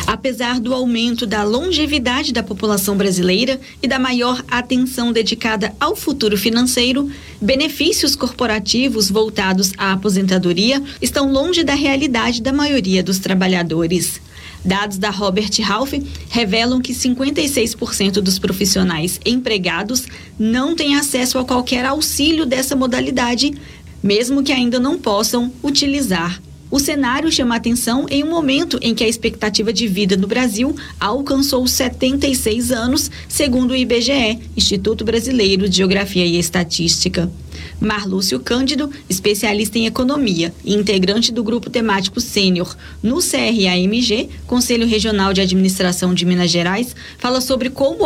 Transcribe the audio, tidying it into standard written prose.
Apesar do aumento da longevidade da população brasileira e da maior atenção dedicada ao futuro financeiro, benefícios corporativos voltados à aposentadoria estão longe da realidade da maioria dos trabalhadores. Dados da Robert Half revelam que 56% dos profissionais empregados não têm acesso a qualquer auxílio dessa modalidade, mesmo que ainda não possam utilizar. O cenário chama atenção em um momento em que a expectativa de vida no Brasil alcançou 76 anos, segundo o IBGE, Instituto Brasileiro de Geografia e Estatística. Marlúcio Cândido, especialista em economia e integrante do grupo temático sênior no CRAMG, Conselho Regional de Administração de Minas Gerais, fala sobre como